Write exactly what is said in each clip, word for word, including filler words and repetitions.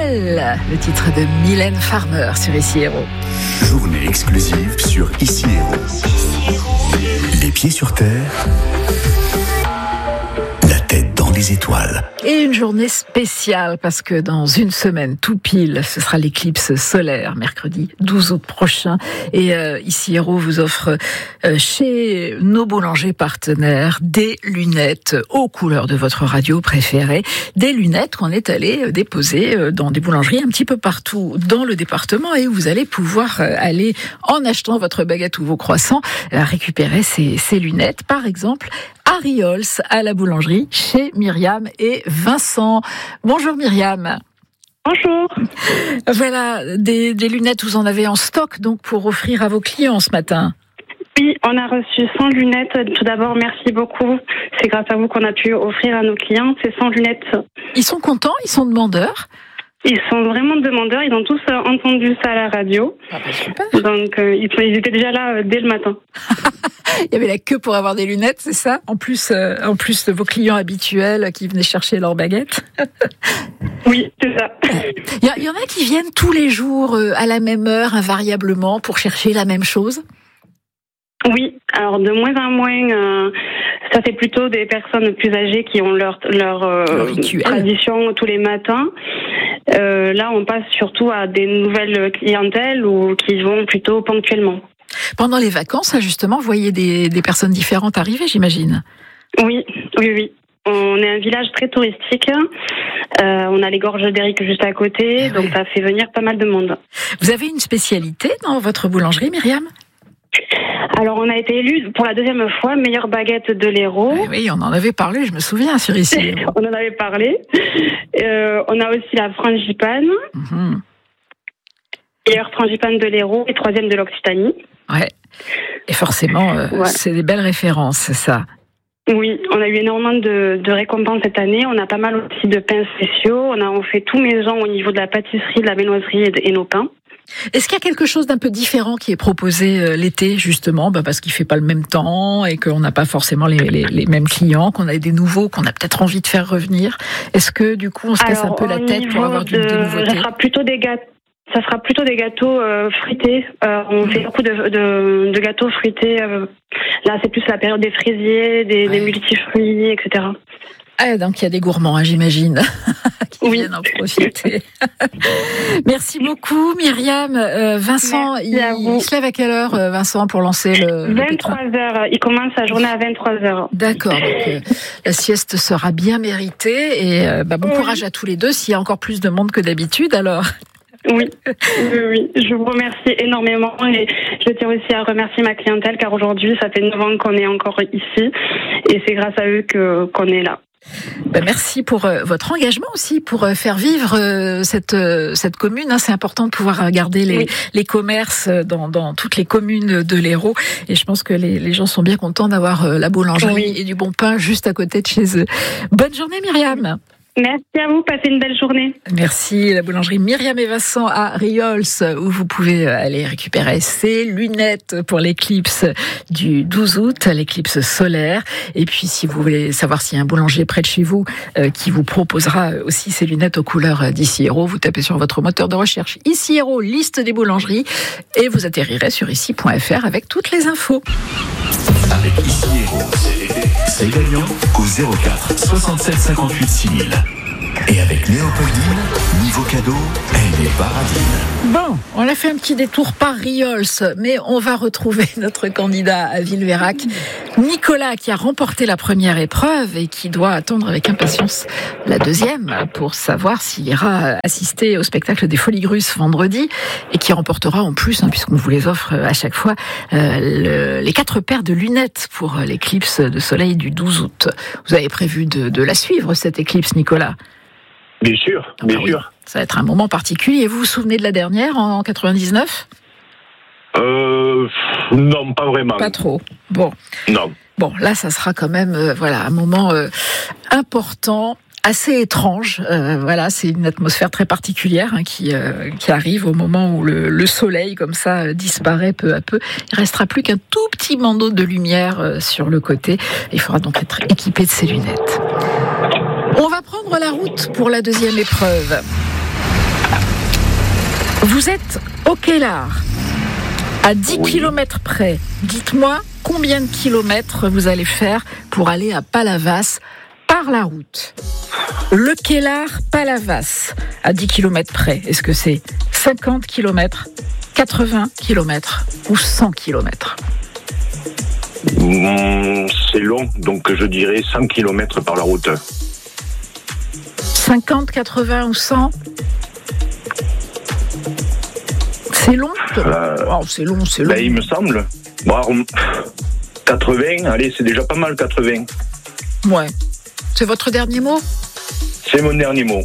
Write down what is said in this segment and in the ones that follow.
Elle, le titre de Mylène Farmer sur Ici Héros. Journée exclusive sur Ici Héros. Les pieds sur terre, la tête dans les étoiles. Et une journée spéciale parce que dans une semaine, tout pile, ce sera l'éclipse solaire, mercredi douze août prochain. Et euh, Ici Héros vous offre euh, chez nos boulangers partenaires des lunettes aux couleurs de votre radio préférée. Des lunettes qu'on est allé déposer euh, dans des boulangeries un petit peu partout dans le département et où vous allez pouvoir euh, aller, en achetant votre baguette ou vos croissants, euh, récupérer ces, ces lunettes. Par exemple, à Riols, à la boulangerie, chez Myriam et Vincent. Bonjour Myriam. Bonjour. Voilà, des, des lunettes, vous en avez en stock donc pour offrir à vos clients ce matin. Oui, on a reçu cent lunettes. Tout d'abord, merci beaucoup. C'est grâce à vous qu'on a pu offrir à nos clients ces cent lunettes. Ils sont contents, ils sont demandeurs. Ils sont vraiment demandeurs, ils ont tous euh, entendu ça à la radio. Ah bah super. Donc euh, ils étaient déjà là euh, dès le matin. Il y avait la queue pour avoir des lunettes, c'est ça? En plus, euh, en plus de vos clients habituels qui venaient chercher leurs baguettes. Oui, c'est ça. Il y, y en a qui viennent tous les jours euh, à la même heure, invariablement, pour chercher la même chose. Oui, alors de moins en moins, euh, ça fait plutôt des personnes plus âgées qui ont leur leur euh, tradition tous les matins. Euh, là, on passe surtout à des nouvelles clientèles ou qui vont plutôt ponctuellement. Pendant les vacances, justement, vous voyez des, des personnes différentes arriver, j'imagine. Oui, oui, oui. On est un village très touristique. Euh, on a les gorges d'Éric juste à côté, eh donc oui. Ça fait venir pas mal de monde. Vous avez une spécialité dans votre boulangerie, Myriam ? Alors, on a été élu pour la deuxième fois meilleure baguette de l'Hérault. Oui, oui, on en avait parlé, je me souviens, sur Ici. On en avait parlé. Euh, on a aussi la frangipane. Mm-hmm. Meilleure frangipane de l'Hérault et troisième de l'Occitanie. Ouais. Et forcément, euh, ouais. C'est des belles références, c'est ça. Oui, on a eu énormément de, de récompenses cette année. On a pas mal aussi de pains spéciaux. On a on fait tout maison au niveau de la pâtisserie, de la viennoiserie et, de, et nos pains. Est-ce qu'il y a quelque chose d'un peu différent qui est proposé euh, l'été, justement, bah parce qu'il fait pas le même temps et qu'on n'a pas forcément les, les, les mêmes clients, qu'on a des nouveaux, qu'on a peut-être envie de faire revenir. Est-ce que, du coup, on se casse Alors, un peu la tête pour avoir de, du, des nouveautés? Ça sera plutôt des gâteaux. Ça sera plutôt des gâteaux euh, fruités. Euh, on mmh. fait beaucoup de, de, de gâteaux fruités. Euh, là, c'est plus la période des fraisiers, des, ouais. des multifruits, et cetera. Ah, donc il y a des gourmands, hein, j'imagine, qui oui. viennent en profiter. Merci beaucoup, Myriam. Euh, Vincent, il, il se lève à quelle heure, Vincent, pour lancer le... vingt-trois heures. Il commence sa journée à vingt-trois heures. D'accord. Donc, euh, la sieste sera bien méritée. Et euh, bah, bon oui. courage à tous les deux, s'il y a encore plus de monde que d'habitude, alors. Oui, oui, oui, je vous remercie énormément et je tiens aussi à remercier ma clientèle car aujourd'hui, ça fait neuf ans qu'on est encore ici et c'est grâce à eux que, qu'on est là. Ben merci pour euh, votre engagement aussi, pour euh, faire vivre euh, cette euh, cette commune. Hein. C'est important de pouvoir garder les, oui. les commerces dans, dans toutes les communes de l'Hérault. Et je pense que les, les gens sont bien contents d'avoir euh, la boulangerie oui. et du bon pain juste à côté de chez eux. Bonne journée, Myriam. Merci à vous, passez une belle journée. Merci, la boulangerie Myriam et Vincent à Riols, où vous pouvez aller récupérer ces lunettes pour l'éclipse du douze août, l'éclipse solaire. Et puis, si vous voulez savoir s'il y a un boulanger près de chez vous euh, qui vous proposera aussi ces lunettes aux couleurs d'Ici Héros, vous tapez sur votre moteur de recherche Ici Héros, liste des boulangeries, et vous atterrirez sur ici point f r avec toutes les infos. Avec Ici Héros, c'est gagnant au zéro quatre soixante-sept cinquante-huit six mille. Et avec Léopoldine, niveau cadeau, elle est paradine. Bon, on a fait un petit détour par Riols, mais on va retrouver notre candidat à Villeveyrac, Nicolas, qui a remporté la première épreuve et qui doit attendre avec impatience la deuxième pour savoir s'il ira assister au spectacle des Folies Grusses vendredi et qui remportera en plus, hein, puisqu'on vous les offre à chaque fois, euh, le, les quatre paires de lunettes pour l'éclipse de soleil du douze août. Vous avez prévu de, de la suivre, cette éclipse, Nicolas ? Bien sûr, bien ah, sûr. Oui. Ça va être un moment particulier. Vous vous souvenez de la dernière, en quatre-vingt-dix-neuf ? Euh, non, pas vraiment. Pas trop. Bon. Non. Bon, là, ça sera quand même, euh, voilà, un moment euh, important, assez étrange. Euh, voilà, c'est une atmosphère très particulière hein, qui euh, qui arrive au moment où le, le soleil, comme ça, euh, disparaît peu à peu. Il restera plus qu'un tout petit bandeau de lumière euh, sur le côté. Il faudra donc être équipé de ces lunettes. On va prendre la route pour la deuxième épreuve. Vous êtes au Kellar, à dix Oui. kilomètres près. Dites-moi combien de kilomètres vous allez faire pour aller à Palavas par la route. Le Kellar, Palavas, à dix kilomètres près. Est-ce que c'est cinquante kilomètres, quatre-vingts kilomètres ou cent kilomètres? Mmh, c'est long, donc je dirais cent kilomètres par la route. cinquante, quatre-vingts ou cent? C'est long Euh, oh, C'est long, c'est long. Ben, il me semble. Bon, quatre-vingts, allez, c'est déjà pas mal, quatre-vingts. Ouais. C'est votre dernier mot? C'est mon dernier mot.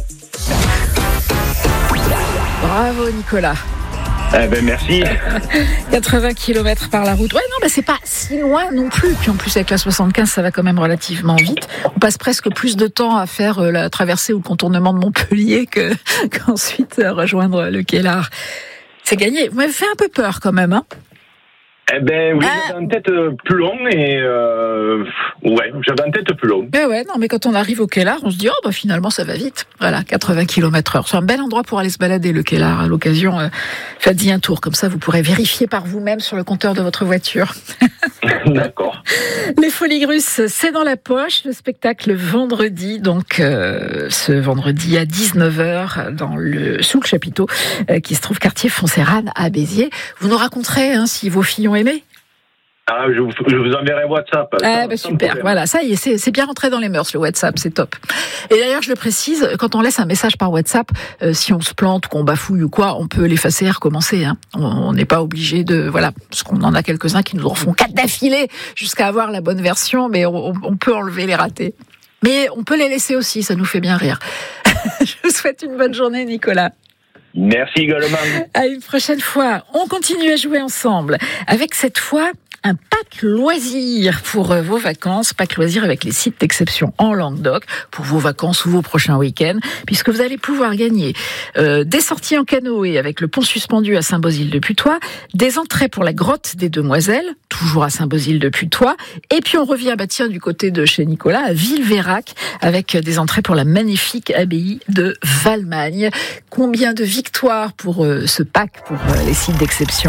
Bravo Nicolas. Eh ben, merci. quatre-vingts kilomètres par la route. Ouais, non, bah, c'est pas si loin non plus. Puis en plus, avec la soixante-quinze, ça va quand même relativement vite. On passe presque plus de temps à faire euh, la traversée ou le contournement de Montpellier que, qu'ensuite euh, rejoindre le Kellar. C'est gagné. Vous m'avez fait un peu peur quand même, hein? Eh ben oui, Ah. j'avais en tête plus long et euh, ouais, j'avais en tête plus long. Eh ouais, non, mais quand on arrive au Kellar, on se dit, oh, bah, finalement, ça va vite. Voilà, quatre-vingts kilomètres heure. C'est un bel endroit pour aller se balader, le Kellar. À l'occasion, euh, faites-y un tour. Comme ça, vous pourrez vérifier par vous-même sur le compteur de votre voiture. D'accord. Les Folies Grusses, c'est dans la poche. Le spectacle vendredi, donc euh, ce vendredi à dix-neuf heures, dans le, sous le chapiteau, euh, qui se trouve quartier Foncérane à Béziers. Vous nous raconterez hein, si vos filles ont aimé. Ah, je vous, je vous enverrai WhatsApp. Ah, sans- bah, sans super, problème. voilà, ça y est, c'est, c'est bien rentré dans les mœurs, le WhatsApp, c'est top. Et d'ailleurs, je le précise, quand on laisse un message par WhatsApp, euh, si on se plante, qu'on bafouille ou quoi, on peut l'effacer et recommencer. Hein. On n'est pas obligé de... Voilà, parce qu'on en a quelques-uns qui nous en font quatre d'affilée jusqu'à avoir la bonne version, mais on, on peut enlever les ratés. Mais on peut les laisser aussi, ça nous fait bien rire. Je vous souhaite une bonne journée, Nicolas. Merci également. À une prochaine fois. On continue à jouer ensemble avec cette fois un pack loisir pour vos vacances, pack loisir avec les sites d'exception en Languedoc pour vos vacances ou vos prochains week-ends, puisque vous allez pouvoir gagner euh, des sorties en canoë avec le pont suspendu à Saint-Bosile-de-Putois, des entrées pour la grotte des Demoiselles, toujours à Saint-Bosile-de-Putois, et puis on revient bah, tiens, du côté de chez Nicolas à Villeveyrac avec des entrées pour la magnifique abbaye de Valmagne. Combien de victoires pour euh, ce pack pour euh, les sites d'exception?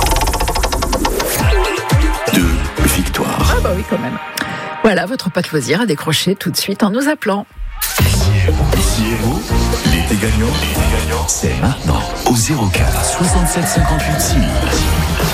Deux victoires. Ah bah oui quand même. Voilà votre pack loisir à décrocher tout de suite en nous appelant. Ici Héros, l'été gagnant, l'été gagnant, c'est maintenant au zéro quatre soixante-sept cinquante-huit six mille.